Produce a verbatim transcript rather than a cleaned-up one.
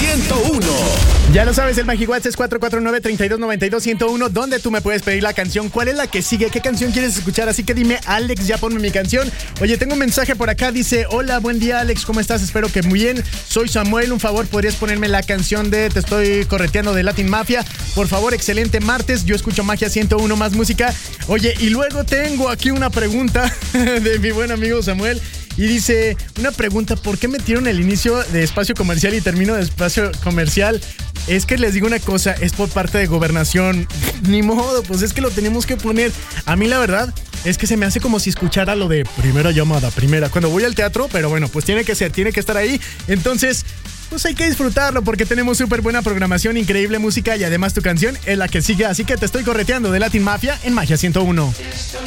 ciento uno. Ya lo sabes, el MagiWhat's es cuatro cuatro nueve, tres dos nueve dos, uno cero uno, donde tú me puedes pedir la canción. ¿Cuál es la que sigue? ¿Qué canción quieres escuchar? Así que dime, Alex, ya ponme mi canción. Oye, tengo un mensaje por acá, dice: hola, buen día, Alex, ¿cómo estás? Espero que muy bien. Soy Samuel, un favor, ¿podrías ponerme la canción de Te estoy correteando de Latin Mafia? Por favor, excelente martes, yo escucho Magia ciento uno, más música. Oye, y luego tengo aquí una pregunta de mi buen amigo Samuel. Y dice, una pregunta, ¿por qué metieron el inicio de espacio comercial y termino de espacio comercial? Es que les digo una cosa, es por parte de Gobernación. Ni modo, pues es que lo tenemos que poner. A mí la verdad es que se me hace como si escuchara lo de primera llamada, primera, cuando voy al teatro, pero bueno, pues tiene que ser, tiene que estar ahí. Entonces, pues hay que disfrutarlo porque tenemos súper buena programación, increíble música y además tu canción es la que sigue. Así que Te estoy correteando de Latin Mafia en Magia ciento uno.